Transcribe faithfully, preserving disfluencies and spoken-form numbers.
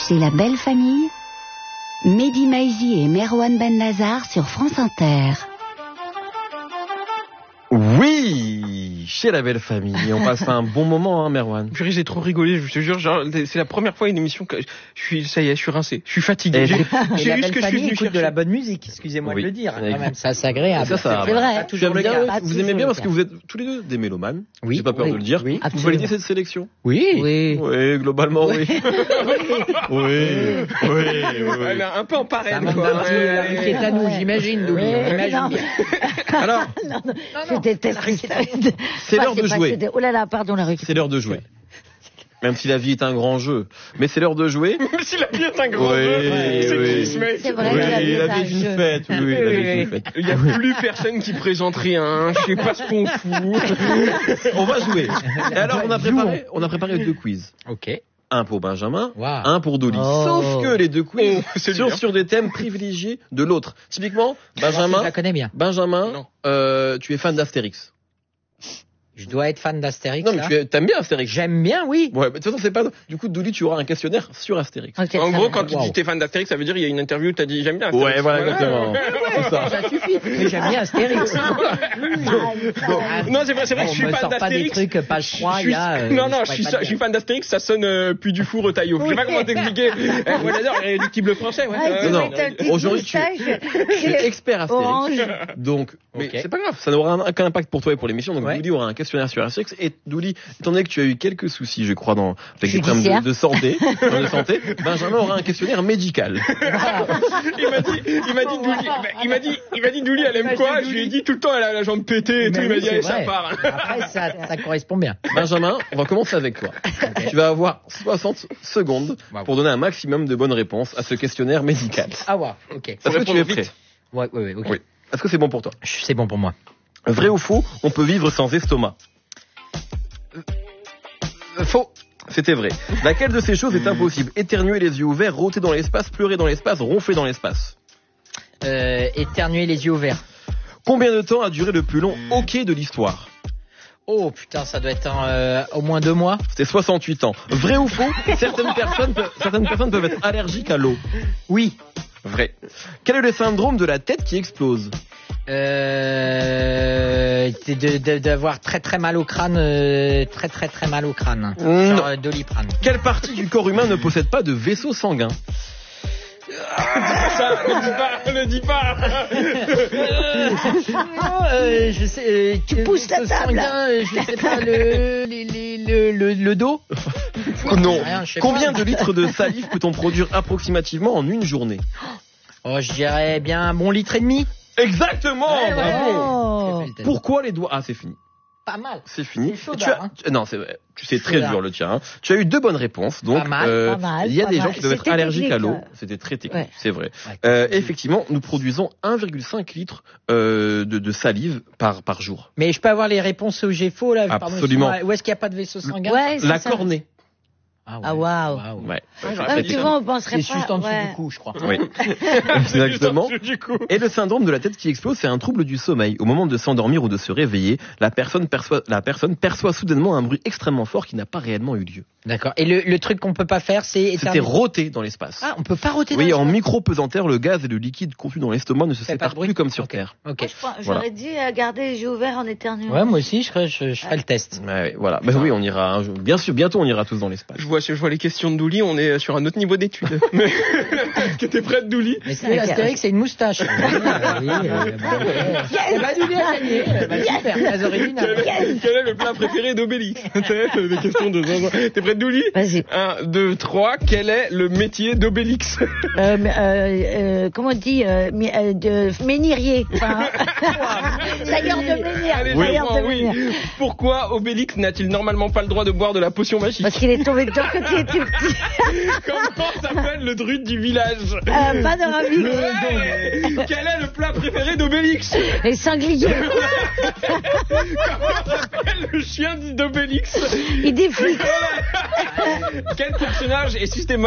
C'est la belle famille. Mehdi Maizi et Merwan Benlazar sur France Inter. Oui, chez la belle famille. On passe un bon moment, hein, Merwan. Purée, j'ai trop rigolé, je te jure, genre, c'est la première fois une émission que je suis, ça y est, je suis rincé, je suis fatigué. J'ai, j'ai j'ai eu ce que je suis venu écoute chercher. De la bonne musique, excusez-moi oui. de le dire. Oui. Quand même, ça, c'est agréable. Ça, ça, c'est vrai. Pas toujours le bien, cas. vous aimez bien parce que vous êtes tous les deux des mélomanes. Oui. J'ai pas peur oui. de le dire. Oui. Vous validez cette sélection? Oui. Oui. Oui, globalement, oui. oui. Oui. Oui. Oui. Elle est un peu en parraine, Ça quoi. manque d'un petit, Ouais. euh, qui est à nous, j'imagine, Douli. Ouais, On imagine non. bien. Alors, Non, non, je déteste ça. c'est l'heure de jouer. Oh là là, pardon, la récupération. C'est l'heure de jouer. Même si la vie est un grand jeu. Mais c'est l'heure de jouer. Même si la vie est un grand Oui, jeu. oui. C'est qui ce mec? C'est vrai Oui, que la vie est la un vie est une jeu. fête. Oui, oui, la vie est une fête. Il y a plus personne qui présente rien, je sais pas ce qu'on fout. On va jouer. Et alors, on a préparé, on a préparé deux quiz. Ok. Un pour Benjamin, Wow. un pour Dolly. Oh. Sauf que les deux quiz Oh, c'est sont bien. sur des thèmes privilégiés de l'autre. Typiquement, Je Benjamin, la connais bien. Benjamin, Non. euh, tu es fan d'Astérix. Je dois être fan d'Astérix. Non, mais là. tu es- t'aimes bien Astérix. J'aime bien, oui. Ouais, mais de toute façon, c'est pas. Du coup, Dolly, tu auras un questionnaire sur Astérix. Ok, En ça gros, va. quand tu Wow. dis t'es fan d'Astérix, ça veut dire il y a une interview où t'as dit j'aime bien Ouais, Astérix. voilà, exactement. C'est ça. Ça suffit. Mais j'aime bien Astérix. Non, c'est vrai, c'est vrai que je On suis me fan sort pas des d'Astérix. trucs page Je trois, suis- il y a. euh, non, non, pourrais je suis, pas ça- le je suis dire. fan d'Astérix, ça sonne euh, puis du four au taillot. Je sais pas comment t'expliquer. Eh, moi j'adore, irréductible français. Ouais. Ah, Euh, tu non, mets ta petite aujourd'hui, tu- moustache, Tu es expert Astérix. orange. Donc, mais Ok. c'est pas grave, ça n'aura aucun impact pour toi et pour l'émission. Donc, Ouais. Douli aura un questionnaire sur Astérix. Et Douli, étant donné que tu as eu quelques soucis, je crois, dans, avec des problèmes Judiciaire. de, de santé, de santé, Benjamin aura un questionnaire médical. Il m'a dit, il m'a dit, Douli, bah, il m'a dit, il m'a dit, Douli, elle aime quoi? Je lui ai dit tout le temps, elle a la jambe pétée et tout. Mais Il m'a oui, dit, c'est allez, ça vrai. part. Après, ça, ça correspond bien. Benjamin, on va commencer avec toi. Tu vas avoir soixante secondes Wow. pour donner un maximum de bonnes réponses à ce questionnaire médical. Ah ouais, ok. Est-ce que tu répondre es vite. prêt? Ouais, ouais, ouais, ok. Oui. Est-ce que c'est bon pour toi? C'est bon pour moi. Vrai ou faux, on peut vivre sans estomac? Euh, Faux. C'était vrai. Laquelle de ces choses est impossible? Éternuer les yeux ouverts, rôter dans l'espace, pleurer dans l'espace, ronfler dans l'espace. Euh, éternuer les yeux ouverts. Combien de temps a duré le plus long hockey de l'histoire? Oh putain, ça doit être un, euh, au moins deux mois. C'était soixante-huit ans. Vrai ou faux, certaines personnes, peuvent- certaines personnes peuvent être allergiques à l'eau? Oui. Vrai. Quel est le syndrome de la tête qui explose? Euh, c'est de, de- d'avoir très très mal au crâne, euh, très très très mal au crâne. Non. Genre euh, Doliprane. Quelle partie du corps humain ne possède pas de vaisseau sanguin? Ça, ne dis pas, ne dis pas. Non, euh, je sais. Euh, Tu pousses la le table. sanguin, euh, je sais pas le les- les- le, le, le dos. Non. Rien, je sais Combien pas. de litres de salive peut-on produire approximativement en une journée? Oh, je dirais bien un bon litre et demi. Exactement. Ouais, ouais. Bravo. Oh. J'ai fait le test. Pourquoi les doigts? Ah, c'est fini. Pas mal. C'est fini. C'est chaud, Tu as... hein. tu- Non, c'est vrai. Tu sais très Chaudard. dur le tien. Hein. Tu as eu deux bonnes réponses. Donc, Pas mal, euh, pas mal, il y a pas des mal. gens qui peuvent être C'était allergiques à l'eau. technique, là. C'était très technique, Ouais. c'est vrai. Ouais. Euh, effectivement, nous produisons un virgule cinq litres euh, de, de salive par par jour. Mais je peux avoir les réponses où j'ai faux là. pardon, Absolument. excuse-moi. Où est-ce qu'il n'y a pas de vaisseau sanguin? Ouais, c'est La ça. cornée. Ah, Ah, waouh. Ouais. Ah, tu vois, on penserait C'est pas. juste en dessous ouais. du cou, je crois. Oui. Exactement. Du coup. Et le syndrome de la tête qui explose, c'est un trouble du sommeil. Au moment de s'endormir ou de se réveiller, la personne perçoit, la personne perçoit soudainement un bruit extrêmement fort qui n'a pas réellement eu lieu. D'accord. Et le, le truc qu'on peut pas faire, c'est C'était éternuer. rôter dans l'espace. Ah, on peut pas roter. Oui, dans en l'espace. micro-pesanteur, le gaz et le liquide contenu dans l'estomac ne se Fait pas de séparent bruit. plus comme sur Ok. Terre. Ok. Moi, je pense- Voilà. J'aurais dit euh, garder les yeux ouverts en éternuant. Ouais, moi aussi, je ferai, je, je ferai le test. Ouais, ouais, voilà. Bah oui, on ira. un jour- Bien sûr, bientôt on ira tous dans l'espace. Je vois, je vois les questions de Douli, on est sur un autre niveau d'études. Mais, est-ce que t'es prête, Douli? Mais c'est l'Astérix, c'est une moustache. Oui, oui, euh, bon, ok. Eh ben, Douli a gagné. Eh ben, super, très original. Quel, quel est le plat préféré d'Obélix? C'est des questions de zinzin. T'es prête, Douli? Vas-y. Un, deux, trois. Quel est le métier d'Obélix? Euh, mais, euh, euh, comment on dit euh, mi- euh, de ménirier. Enfin, tailleur de menhir. Allez, Oui. je Tailleur prends, de oui. menhir. Pourquoi Obélix n'a-t-il normalement pas le droit de boire de la potion magique? Parce qu'il est tombé dedans quand il était petit. Comment s'appelle le druide du village? Euh, pas dans la vie. Ouais. Quel est le plat préféré d'Obélix? Les sangliers. Comment s'appelle le chien d'Obélix? Il défile. Quel personnage est systématiquement